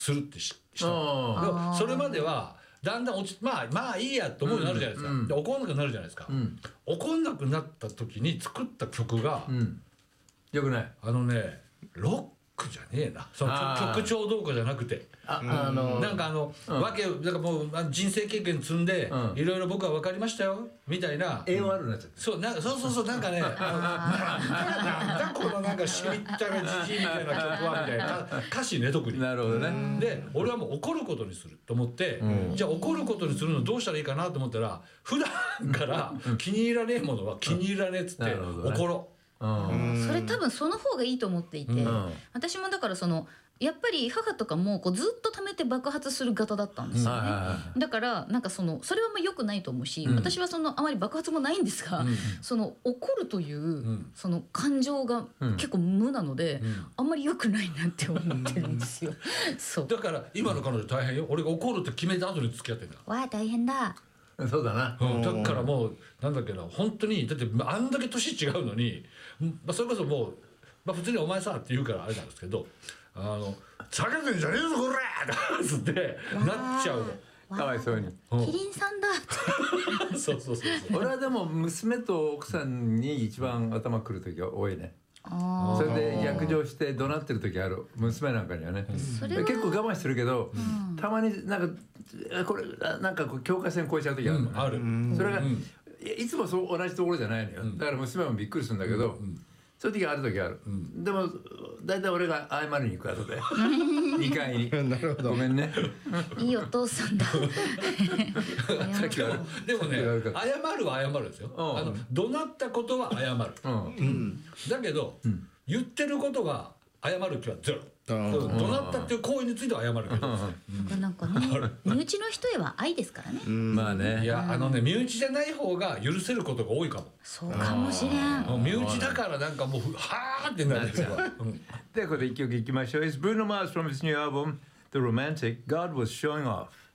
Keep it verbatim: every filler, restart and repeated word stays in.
するってししたの。それまではだんだん落ちまあまあいいやと思うようになるじゃないですか、うん、で怒んなくなるじゃないですか、うん、怒んなくなった時に作った曲が、うん、 よくないあのねロックじゃねえな、その曲調どうかじゃなくて、あ、あのー、なんかあの、うん、わけなんかもう人生経験積んで、うん、いろいろ僕は分かりましたよみたいなエーオーアール になっちゃって、 そうなんかそうそうそうなんかねなんだこのなんかしみったらじじいみたいな曲はみたいな歌詞ね特に。 なるほどね。 で俺はもう怒ることにすると思って、うん、じゃあ怒ることにするのどうしたらいいかなと思ったら普段から気に入らねえものは気に入らねえっつって怒ろう。 うん、それ多分その方がいいと思っていて、うん、私もだからそのやっぱり母とかもこうずっと溜めて爆発する型だったんですよね、うん、だからなんかそのそれはまあ良くないと思うし、うん、私はそのあまり爆発もないんですが、うん、その怒るという、うん、その感情が結構無なので、うん、あんまり良くないなって思ってるんですよそうだから今の彼女大変よ、俺が怒るって決めた後に付き合ってんだ。 わあ大変だ。 そうだな、 うん、だからもうなんだっけな本当にだってあんだけ年違うのに、まあ、それこそもう、まあ、普通にお前さって言うからあれなんですけどあの叫んでんじゃねえぞこれっつってなっちゃうのかわいそうに、 うん、キリンさんだってそうそうそうそう俺はでも娘と奥さんに一番頭くる時が多いね。それで逆上して怒鳴ってる時ある娘なんかにはね、うん、結構我慢してるけど、うん、たまになんかこれなんかこう境界線越えちゃう時あるのね、うん、 ある。 それが、うん、いつもそう同じところじゃないのよ、うん、だから娘もびっくりするんだけど、うん、そういう時ある時ある、うん、でも大体俺が謝りに行く後でにかいになるほどごめんねいいお父さんださっきはでもね謝るは謝るんですよ、うん、あの怒鳴ったことは謝る、うんうん、だけど、うん、言ってることが謝る気はゼロ。怒鳴ったっていう行為については謝るけど、 うん、なんかね身内の人へは愛ですからね。 まあね、 いやあのね身内じゃない方が許せることが多いかも。 そうかもしれん。 身内だからなんかもうはーってなるんですよ。 ということで一曲いきましょう。It's Bruno Mars from his new album The Romantic God Was Showing Off